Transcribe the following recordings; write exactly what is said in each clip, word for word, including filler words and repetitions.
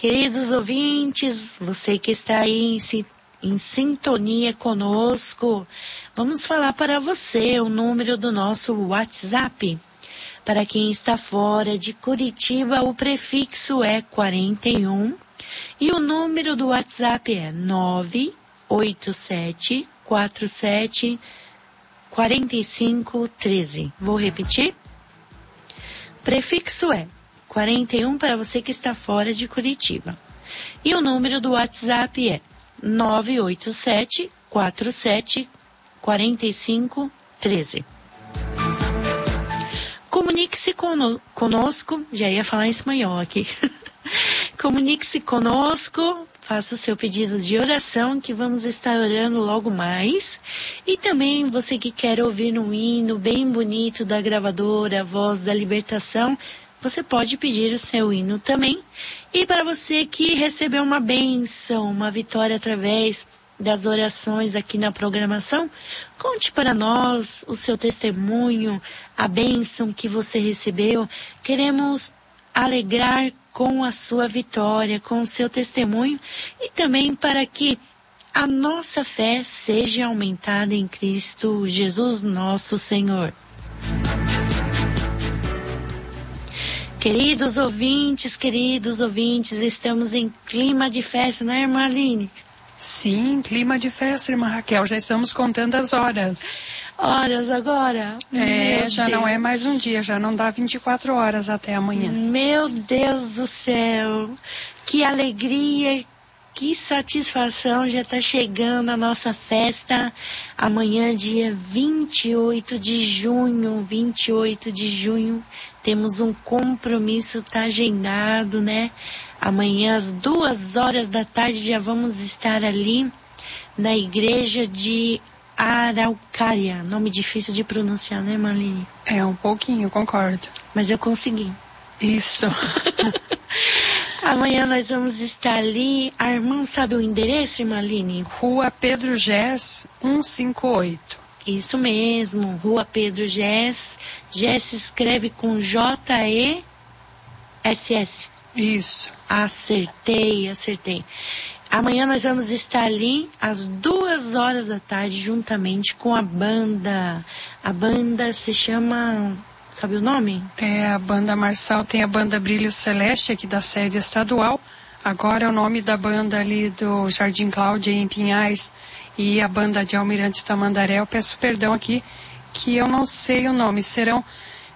Queridos ouvintes, você que está aí em, em sintonia conosco, vamos falar para você o número do nosso WhatsApp. Para quem está fora de Curitiba, o prefixo é quarenta e um e o número do WhatsApp é nove oito sete quatro sete quatro cinco um três. Vou repetir? Prefixo é quarenta e um para você que está fora de Curitiba. E o número do WhatsApp é nove oito sete quatro sete quatro cinco um três. Comunique-se conosco, já ia falar em espanhol aqui. Comunique-se conosco, faça o seu pedido de oração, que vamos estar orando logo mais. E também você que quer ouvir um hino bem bonito da gravadora Voz da Libertação, você pode pedir o seu hino também. E para você que recebeu uma bênção, uma vitória através das orações aqui na programação, conte para nós o seu testemunho, a bênção que você recebeu. Queremos alegrar com a sua vitória, com o seu testemunho, e também para que a nossa fé seja aumentada em Cristo Jesus, nosso Senhor. Queridos ouvintes, queridos ouvintes, estamos em clima de festa, né, irmã Aline? Sim, clima de festa, irmã Raquel, já estamos contando as horas. Horas agora? É, Meu já Deus. Não é mais um dia, já não dá vinte e quatro horas até amanhã. Meu Deus do céu, que alegria, que satisfação, já está chegando a nossa festa, amanhã dia vinte e oito de junho, vinte e oito de junho, temos um compromisso, tá agendado, né? Amanhã às duas horas da tarde já vamos estar ali na igreja de Araucária. Nome difícil de pronunciar, né, Marlene? É, um pouquinho, concordo. Mas eu consegui. Isso. Amanhã nós vamos estar ali. A irmã sabe o endereço, Marlene? Rua Pedro Gés, cento e cinquenta e oito. Isso mesmo, Rua Pedro Gés. Gés se escreve com J E S S. Isso. Acertei, acertei. Amanhã nós vamos estar ali às duas horas da tarde, juntamente com a banda. A banda se chama... Sabe o nome? É, a banda Marçal tem a banda Brilho Celeste, aqui da sede estadual. Agora é o nome da banda ali do Jardim Cláudia, em Pinhais, e a banda de Almirante Tamandaré. Eu peço perdão aqui, que eu não sei o nome. Serão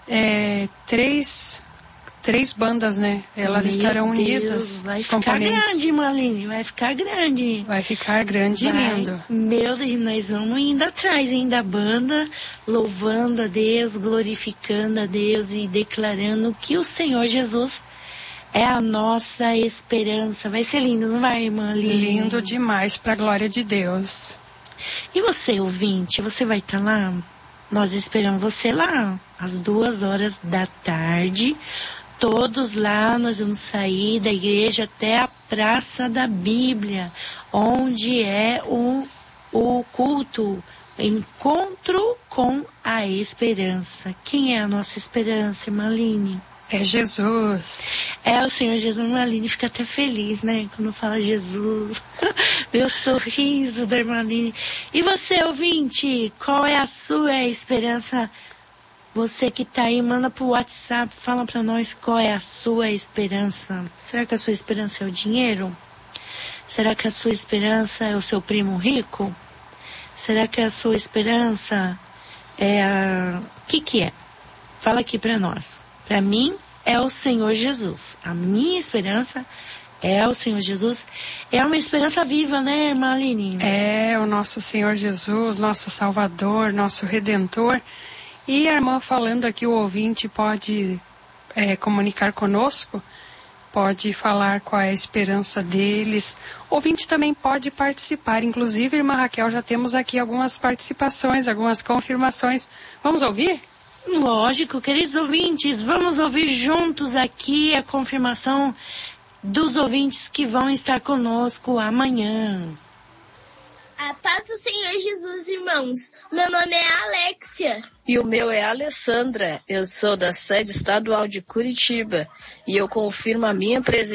é, três... Três bandas, né? Elas Meu estarão Deus, unidas. Vai os ficar componentes. grande, Marlene. Vai ficar grande. Vai ficar grande vai. e lindo. Meu Deus, nós vamos indo atrás ainda da banda, louvando a Deus, glorificando a Deus e declarando que o Senhor Jesus é a nossa esperança. Vai ser lindo, não vai, irmã Aline? Lindo demais, para a glória de Deus. E você, ouvinte, você vai estar lá? Nós esperamos você lá, às duas horas da tarde. Todos lá, nós vamos sair da igreja até a Praça da Bíblia, onde é o, o culto, encontro com a esperança. Quem é a nossa esperança, irmã Aline? É Jesus. É o Senhor Jesus. Irmã Aline fica até feliz, né, quando fala Jesus. Meu sorriso da irmã Aline. E você, ouvinte, qual é a sua esperança? Você que tá aí, manda pro WhatsApp, fala pra nós qual é a sua esperança. Será que a sua esperança é o dinheiro? Será que a sua esperança é o seu primo rico? Será que a sua esperança é a... O que que é? Fala aqui pra nós. Pra mim, é o Senhor Jesus. A minha esperança é o Senhor Jesus. É uma esperança viva, né, irmã Aline? É o nosso Senhor Jesus, nosso Salvador, nosso Redentor. E a irmã falando aqui, o ouvinte pode é, comunicar conosco, pode falar qual é a esperança deles. O ouvinte também pode participar. Inclusive, irmã Raquel, já temos aqui algumas participações, algumas confirmações. Vamos ouvir? Lógico, queridos ouvintes, vamos ouvir juntos aqui a confirmação dos ouvintes que vão estar conosco amanhã. A paz do Senhor Jesus, irmãos. Meu nome é Alexia. E o meu é Alessandra. Eu sou da sede estadual de Curitiba. E eu confirmo a minha presença